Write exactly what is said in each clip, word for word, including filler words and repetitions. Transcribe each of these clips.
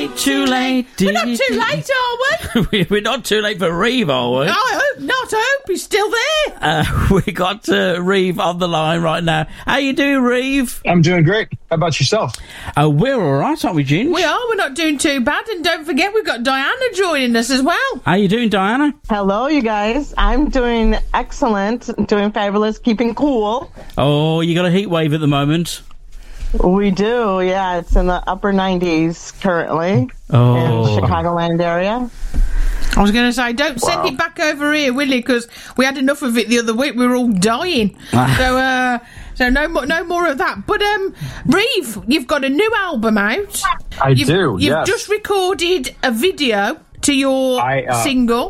late, too late. We're not too late, are we? We're not too late for Reeve, are we? I hope not. I hope he's still there. Uh, we got uh, Reeve on the line right now. How you doing, Reeve? I'm doing great. How about yourself? Uh, we're all right, aren't we, Ginge? We are. We're not doing too bad. And don't forget, we've got Diana joining us as well. How you doing, Diana? Hello, you guys. I'm doing excellent, doing fabulous, keeping cool. Oh, you got a heat wave at the moment. We do, yeah. It's in the upper nineties currently oh. in Chicagoland area. I was going to say, don't send wow. it back over here, will you? Because we had enough of it the other week. We were all dying. so, uh, so no more, no more of that. But, um, Reeve, you've got a new album out. I you've, do. You've yes. just recorded a video to your I, uh, single.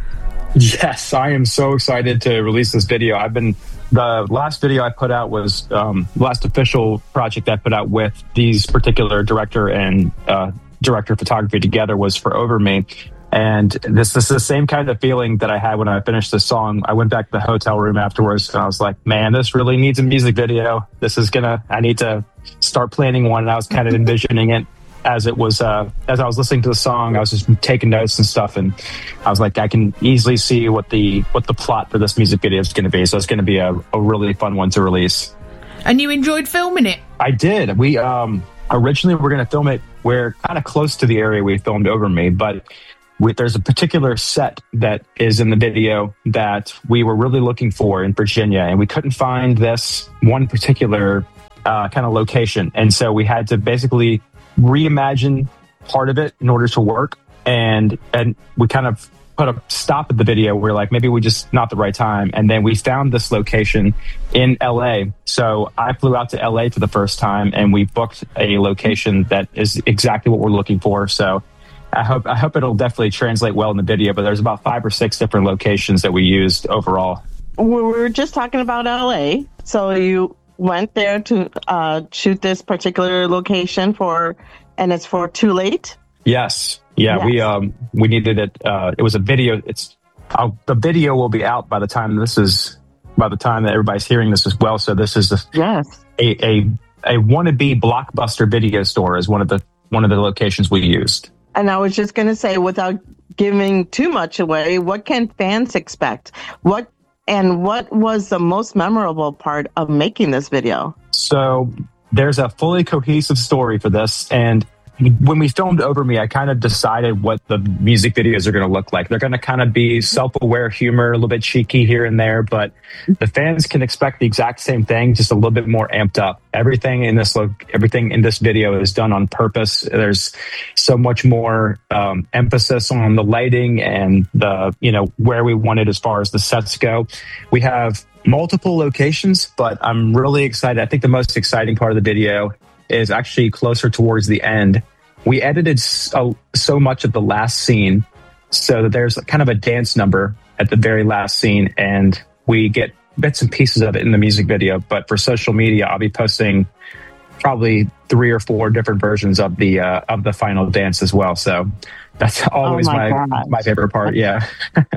Yes, I am so excited to release this video. I've been. The last video I put out was um, the last official project I put out with these particular director and uh, director of photography together was for Over Me. And this, this is the same kind of feeling that I had when I finished the song. I went back to the hotel room afterwards and I was like, man, this really needs a music video. This is gonna, I need to start planning one. And I was kind of envisioning it as it was, uh, as I was listening to the song, I was just taking notes and stuff. And I was like, I can easily see what the, what the plot for this music video is going to be. So it's going to be a, a really fun one to release. And you enjoyed filming it? I did. We, um, originally we're going to film it. We're kind of close to the area we filmed Over Me, but we, there's a particular set that is in the video that we were really looking for in Virginia. And we couldn't find this one particular, uh, kind of location. And so we had to basically reimagine part of it in order to work, and and we kind of put a stop at the video. We're like, maybe we just not the right time, and then we found this location in L A. So I flew out to L A for the first time, and we booked a location that is exactly what we're looking for. So I hope I hope it'll definitely translate well in the video. But there's about five or six different locations that we used overall. We were just talking about L A, so you went there to uh, shoot this particular location for, and it's for Too Late. Yes, yeah, yes. we um we needed it. Uh, it was a video. It's uh, the video will be out by the time this is by the time that everybody's hearing this as well. So this is a yes a a, a wannabe Blockbuster video store is one of the one of the locations we used. And I was just going to say, without giving too much away, what can fans expect? What And what was the most memorable part of making this video? So there's a fully cohesive story for this. And when we filmed Over Me, I kind of decided what the music videos are going to look like. They're going to kind of be self-aware humor, a little bit cheeky here and there, but the fans can expect the exact same thing, just a little bit more amped up. Everything in this look, everything in this video is done on purpose. There's so much more um, emphasis on the lighting and the, you know, where we wanted as far as the sets go. We have multiple locations, but I'm really excited. I think the most exciting part of the video is actually closer towards the end. We edited so, so much of the last scene so that there's kind of a dance number at the very last scene, and we get bits and pieces of it in the music video. But for social media, I'll be posting probably three or four different versions of the uh, of the final dance as well. So that's always oh my my, my favorite part. Yeah.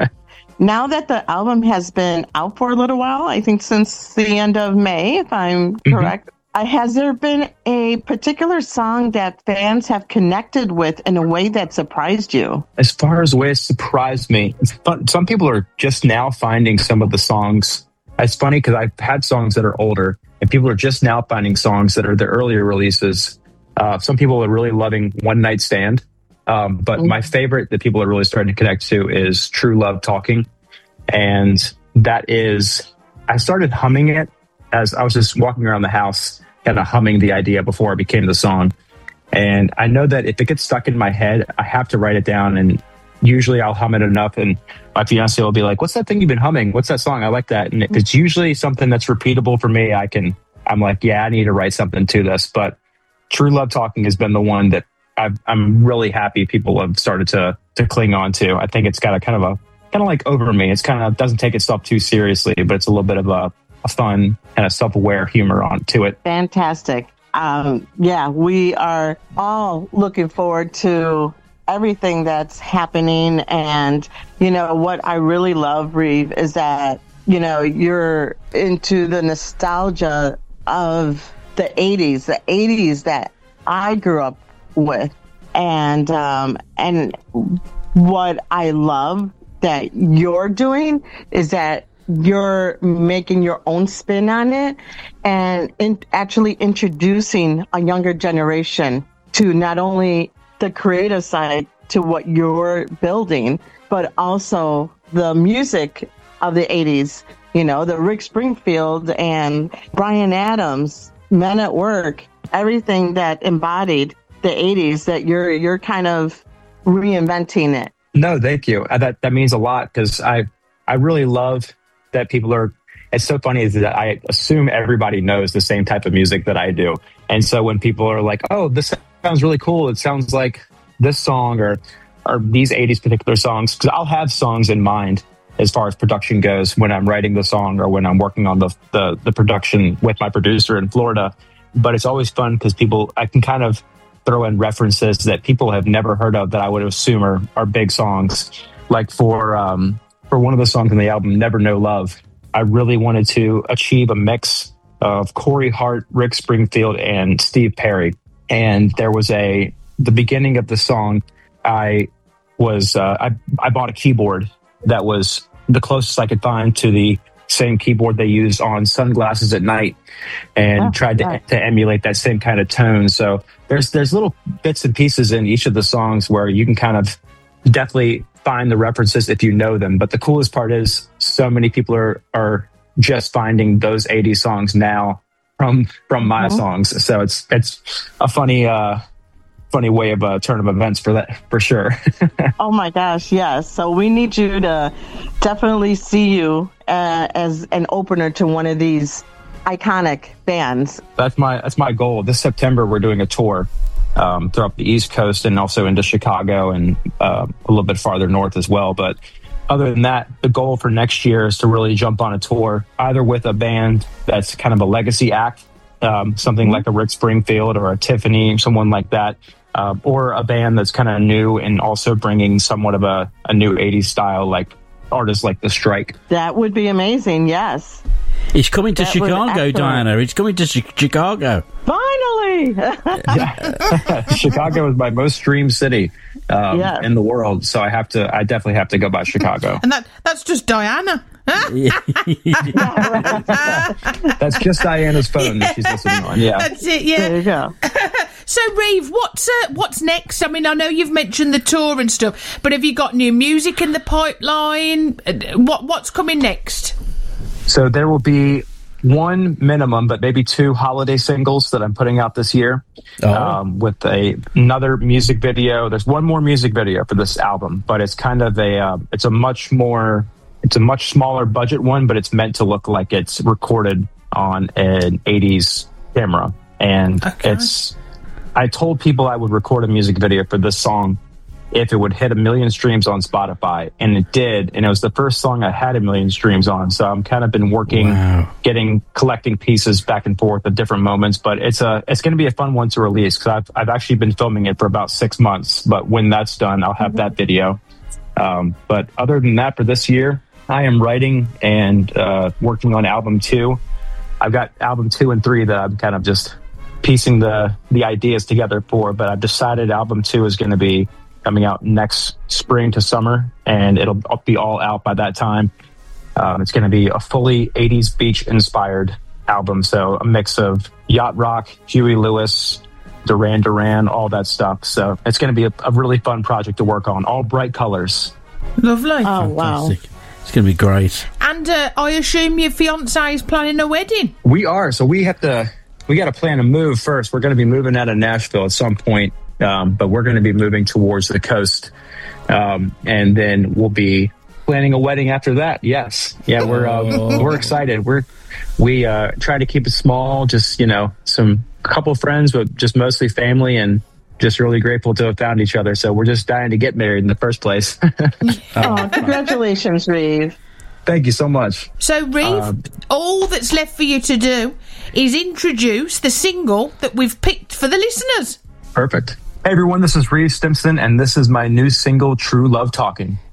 Now that the album has been out for a little while, I think since the end of May, if I'm Mm-hmm. correct, Uh, has there been a particular song that fans have connected with in a way that surprised you? As far as ways surprised me, it's fun. Some people are just now finding some of the songs. It's funny because I've had songs that are older, and people are just now finding songs that are the earlier releases. Uh, some people are really loving One Night Stand, um, but mm-hmm. my favorite that people are really starting to connect to is True Love Talking, and that is, I started humming it as I was just walking around the house, kind of humming the idea before it became the song. And I know that if it gets stuck in my head, I have to write it down. And usually I'll hum it enough, and my fiance will be like, "What's that thing you've been humming? What's that song? I like that." And if it's usually something that's repeatable for me, I can, I'm like, yeah, I need to write something to this. But True Love Talking has been the one that I've, I'm really happy people have started to to cling on to. I think it's got a kind of a, kind of like Over Me. It's kind of doesn't take itself too seriously, but it's a little bit of a, a fun kind of self-aware humor on to it. Fantastic. Um, yeah, we are all looking forward to everything that's happening. And, you know, what I really love, Reeve, is that, you know, you're into the nostalgia of the eighties, the eighties that I grew up with. and um, and what I love that you're doing is that you're making your own spin on it and in, actually introducing a younger generation to not only the creative side to what you're building, but also the music of the eighties, you know, the Rick Springfield and Bryan Adams, Men at Work, everything that embodied the eighties, that you're you're kind of reinventing it. No, thank you. Uh, That that means a lot because I I really love that people are. It's so funny is that I assume everybody knows the same type of music that I do, and so when people are like, "Oh, this sounds really cool. It sounds like this song or or these eighties particular songs," because I'll have songs in mind as far as production goes when I'm writing the song or when I'm working on the the, the production with my producer in Florida. But it's always fun because people I can kind of throw in references that people have never heard of that I would assume are, are big songs. Like for um, for one of the songs on the album, Never Know Love, I really wanted to achieve a mix of Corey Hart, Rick Springfield, and Steve Perry. And there was a, the beginning of the song, I was, uh, I, I bought a keyboard that was the closest I could find to the same keyboard they use on Sunglasses at Night, and oh, tried to, right. to emulate that same kind of tone. So there's there's little bits and pieces in each of the songs where you can kind of definitely find the references if you know them. But the coolest part is so many people are are just finding those eighties songs now from from my mm-hmm. songs. So it's it's a funny uh, funny way of a turn of events for that for sure. Oh my gosh, yes. So we need you to definitely see you uh, as an opener to one of these iconic bands. That's my that's my goal. This September we're doing a tour um, throughout the East Coast and also into Chicago and uh, a little bit farther north as well. But other than that, the goal for next year is to really jump on a tour, either with a band that's kind of a legacy act, um, something mm-hmm. like a Rick Springfield or a Tiffany, someone like that. Uh, or a band that's kind of new and also bringing somewhat of a, a new eighties style, like artists like The Strike. That would be amazing, yes. It's coming to That Chicago, Diana. It's coming to Ch- Chicago. Finally! Chicago is my most streamed city um, yes. in the world, so I have to. I definitely have to go by Chicago. And that that's just Diana. That's just Diana's phone that she's listening on. Yeah, that's it. Yeah. There you go. So, Reeve, what's uh, what's next? I mean, I know you've mentioned the tour and stuff, but have you got new music in the pipeline? What what's coming next? So there will be one minimum, but maybe two holiday singles that I'm putting out this year, oh. um, with a another music video. There's one more music video for this album, but it's kind of a uh, it's a much more it's a much smaller budget one, but it's meant to look like it's recorded on an eighties camera, and okay. it's. I told people I would record a music video for this song if it would hit a million streams on Spotify, and it did, and it was the first song I had a million streams on. So I'm kind of been working, wow. getting, collecting pieces back and forth at different moments. But it's a, it's going to be a fun one to release because I've, I've actually been filming it for about six months. But when that's done, I'll have mm-hmm. that video. Um, but other than that, for this year, I am writing and uh, working on album two. I've got album two and three that I'm kind of just piecing the the ideas together for, but I've decided album two is going to be coming out next spring to summer, and it'll be all out by that time. Um, it's going to be a fully eighties beach inspired album, so a mix of yacht rock, Huey Lewis, Duran Duran, all that stuff. So it's going to be a, a really fun project to work on, all bright colors. Lovely. Oh, wow. Fantastic. It's going to be great. And uh, I assume your fiancé is planning a wedding? We are, so we have to We got to plan a move first. We're going to be moving out of Nashville at some point, um, but we're going to be moving towards the coast, um, and then we'll be planning a wedding after that. Yes, yeah, we're um, oh. we're excited. We're we uh, try to keep it small, just you know, some couple friends, but just mostly family, and just really grateful to have found each other. So we're just dying to get married in the first place. Oh, congratulations, Reeve. Thank you so much. So, Reeve, um, all that's left for you to do is introduce the single that we've picked for the listeners. Perfect. Hey, everyone, this is Reeve Stimpson, and this is my new single, True Love Talking.